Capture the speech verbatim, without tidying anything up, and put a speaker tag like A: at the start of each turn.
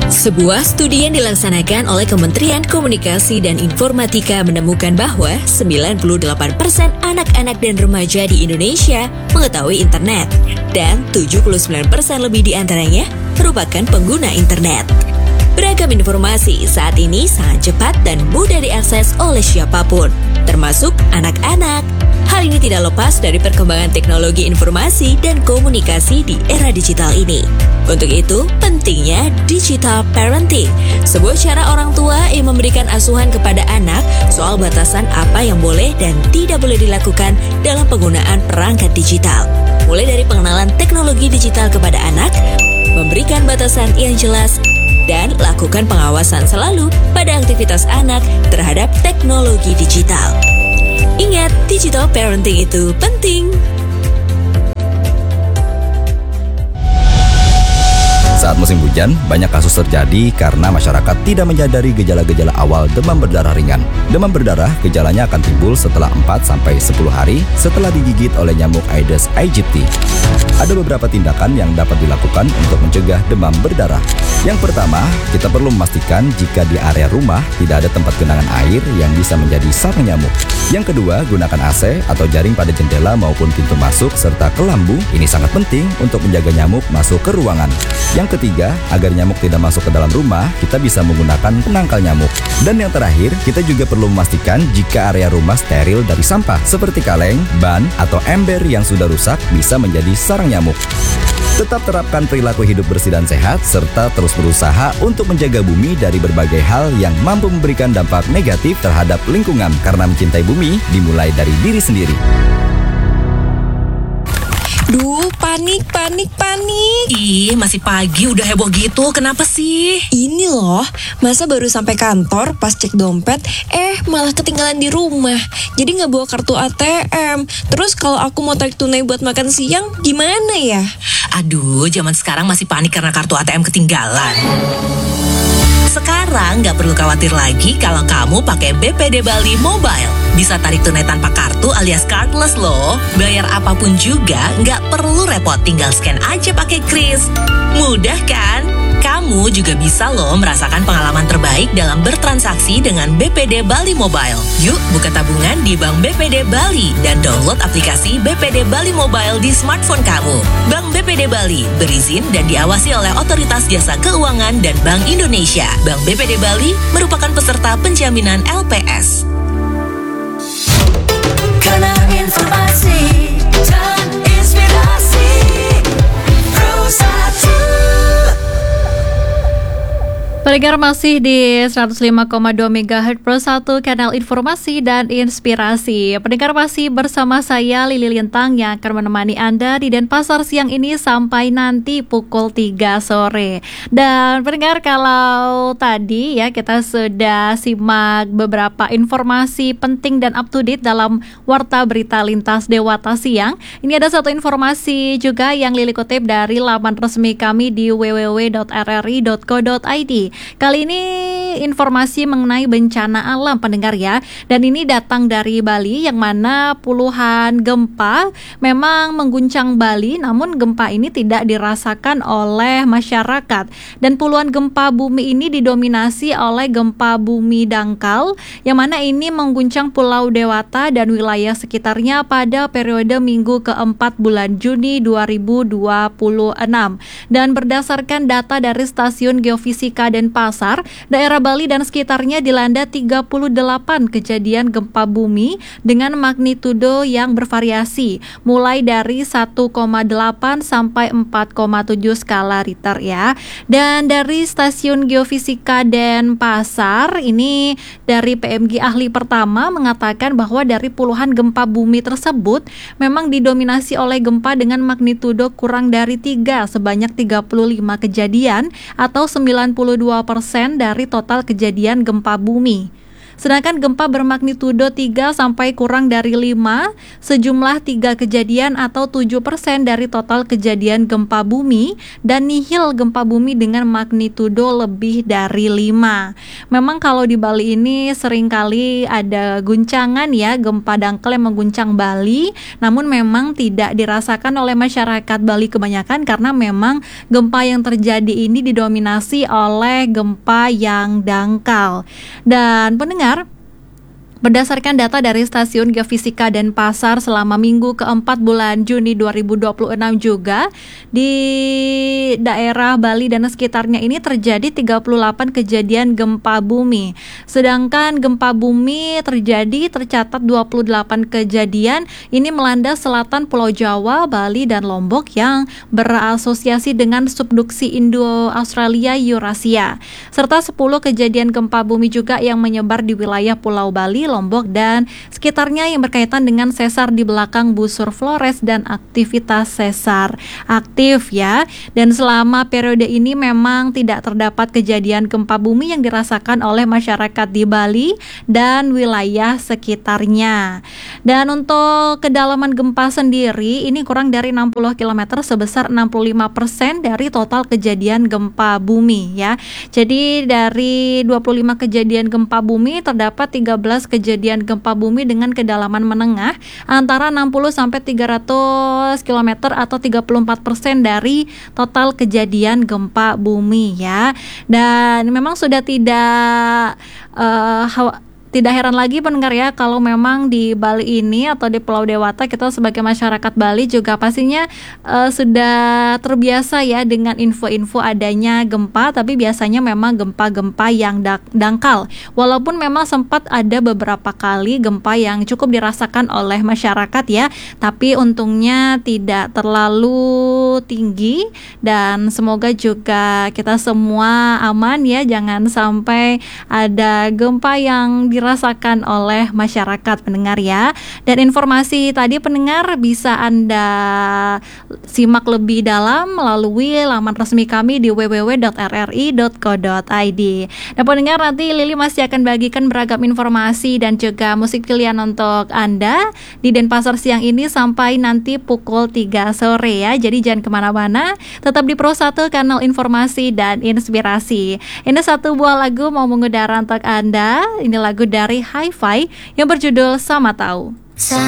A: Sebuah studi yang dilaksanakan oleh Kementerian Komunikasi dan Informatika menemukan bahwa sembilan puluh delapan persen anak-anak dan remaja di Indonesia mengetahui internet dan tujuh puluh sembilan persen lebih di antaranya merupakan pengguna internet. Beragam informasi saat ini sangat cepat dan mudah diakses oleh siapapun, termasuk anak-anak. Hal ini tidak lepas dari perkembangan teknologi informasi dan komunikasi di era digital ini. Untuk itu, pentingnya digital parenting, sebuah cara orang tua yang memberikan asuhan kepada anak soal batasan apa yang boleh dan tidak boleh dilakukan dalam penggunaan perangkat digital. Mulai dari pengenalan teknologi digital kepada anak, memberikan batasan yang jelas, dan lakukan pengawasan selalu pada aktivitas anak terhadap teknologi digital. Ingat, digital parenting itu penting.
B: Saat musim hujan, banyak kasus terjadi karena masyarakat tidak menyadari gejala-gejala awal demam berdarah ringan. Demam berdarah gejalanya akan timbul setelah empat sampai sepuluh hari setelah digigit oleh nyamuk Aedes aegypti. Ada beberapa tindakan yang dapat dilakukan untuk mencegah demam berdarah. Yang pertama, kita perlu memastikan jika di area rumah tidak ada tempat genangan air yang bisa menjadi sarang nyamuk. Yang kedua, gunakan A C atau jaring pada jendela maupun pintu masuk serta kelambu. Ini sangat penting untuk menjaga nyamuk masuk ke ruangan. Yang ketiga, agar nyamuk tidak masuk ke dalam rumah, kita bisa menggunakan penangkal nyamuk. Dan yang terakhir, kita juga perlu memastikan jika area rumah steril dari sampah seperti kaleng, ban, atau ember yang sudah rusak bisa menjadi sarang nyamuk. Tetap terapkan perilaku hidup bersih dan sehat, serta terus berusaha untuk menjaga bumi dari berbagai hal yang mampu memberikan dampak negatif terhadap lingkungan, karena mencintai bumi dimulai dari diri sendiri.
C: Duh, panik, panik, panik.
D: Ih, masih pagi udah heboh gitu, kenapa sih?
C: Ini loh, masa baru sampai kantor pas cek dompet, eh malah ketinggalan di rumah. Jadi nggak bawa kartu A T M. Terus kalau aku mau tarik tunai buat makan siang, gimana ya?
D: Aduh, zaman sekarang masih panik karena kartu A T M ketinggalan. Sekarang nggak perlu khawatir lagi kalau kamu pakai B P D Bali Mobile. Bisa tarik tunai tanpa kartu alias cardless loh. Bayar apapun juga nggak perlu repot, tinggal scan aja pakai kris. Mudah kan? Kamu juga bisa loh merasakan pengalaman terbaik dalam bertransaksi dengan B P D Bali Mobile. Yuk buka tabungan di Bank B P D Bali dan download aplikasi B P D Bali Mobile di smartphone kamu. Bank B P D Bali berizin dan diawasi oleh Otoritas Jasa Keuangan dan Bank Indonesia. Bank B P D Bali merupakan peserta penjaminan L P S.
E: Karena informasi dan inspirasi Pro satu.
F: Pendengar masih di seratus lima koma dua megahertz Pro satu, kanal informasi dan inspirasi. Pendengar masih bersama saya Lili Lintang yang akan menemani Anda di Denpasar siang ini sampai nanti pukul tiga sore. Dan pendengar, kalau tadi ya kita sudah simak beberapa informasi penting dan up to date dalam Warta Berita Lintas Dewata siang. Ini ada satu informasi juga yang Lili kutip dari laman resmi kami di w w w dot r r i dot co dot i d. Kali ini informasi mengenai bencana alam, pendengar ya. Dan ini datang dari Bali, yang mana puluhan gempa memang mengguncang Bali, namun gempa ini tidak dirasakan oleh masyarakat. Dan puluhan gempa bumi ini didominasi oleh gempa bumi dangkal, yang mana ini mengguncang Pulau Dewata dan wilayah sekitarnya pada periode minggu keempat bulan Juni dua ribu dua puluh enam. Dan berdasarkan data dari Stasiun Geofisika Denpasar, daerah Bali dan sekitarnya dilanda tiga puluh delapan kejadian gempa bumi dengan magnitudo yang bervariasi, mulai dari satu koma delapan sampai empat koma tujuh skala Richter ya. Dan dari Stasiun Geofisika Denpasar, ini dari P M G ahli pertama mengatakan bahwa dari puluhan gempa bumi tersebut memang didominasi oleh gempa dengan magnitudo kurang dari tiga sebanyak tiga puluh lima kejadian atau sembilan puluh dua persen dari total kejadian gempa bumi. Sedangkan gempa bermagnitudo tiga sampai kurang dari lima sejumlah tiga kejadian atau tujuh persen dari total kejadian gempa bumi, dan nihil gempa bumi dengan magnitudo lebih dari lima. Memang kalau di Bali ini seringkali ada guncangan ya, gempa dangkal yang mengguncang Bali, namun memang tidak dirasakan oleh masyarakat Bali kebanyakan karena memang gempa yang terjadi ini didominasi oleh gempa yang dangkal. Dan pendengar, berdasarkan data dari Stasiun Geofisika Denpasar selama minggu keempat bulan Juni dua ribu dua puluh enam juga, di daerah Bali dan sekitarnya ini terjadi tiga puluh delapan kejadian gempa bumi. Sedangkan gempa bumi terjadi tercatat dua puluh delapan kejadian, ini melanda selatan Pulau Jawa, Bali, dan Lombok yang berasosiasi dengan subduksi Indo-Australia Eurasia. Serta sepuluh kejadian gempa bumi juga yang menyebar di wilayah Pulau Bali, Lombok, dan sekitarnya yang berkaitan dengan sesar di belakang busur Flores dan aktivitas sesar aktif ya. Dan selama periode ini memang tidak terdapat kejadian gempa bumi yang dirasakan oleh masyarakat di Bali dan wilayah sekitarnya. Dan untuk kedalaman gempa sendiri ini kurang dari enam puluh kilometer sebesar enam puluh lima persen dari total kejadian gempa bumi ya. Jadi dari dua puluh lima kejadian gempa bumi terdapat tiga belas kejadian gempa bumi dengan kedalaman menengah antara enam puluh sampai tiga ratus kilometer atau tiga puluh empat persen dari total kejadian gempa bumi ya. Dan memang sudah tidak uh, hawa- tidak heran lagi pendengar ya, kalau memang di Bali ini atau di Pulau Dewata kita sebagai masyarakat Bali juga pastinya uh, sudah terbiasa ya dengan info-info adanya gempa, tapi biasanya memang gempa-gempa yang da- dangkal. Walaupun memang sempat ada beberapa kali gempa yang cukup dirasakan oleh masyarakat ya, tapi untungnya tidak terlalu tinggi, dan semoga juga kita semua aman ya, jangan sampai ada gempa yang dirasakan oleh masyarakat pendengar ya. Dan informasi tadi pendengar bisa Anda simak lebih dalam melalui laman resmi kami di w w w dot r r i dot co dot i d. Dan pendengar, nanti Lili masih akan bagikan beragam informasi dan juga musik pilihan untuk Anda di Denpasar siang ini sampai nanti pukul tiga sore ya. Jadi jangan kemana-mana, tetap di Pro satu, kanal informasi dan inspirasi. Ini satu buah lagu mau mengudara untuk Anda. Ini lagu dari Hi-Fi yang berjudul Sama Tahu.
E: Sama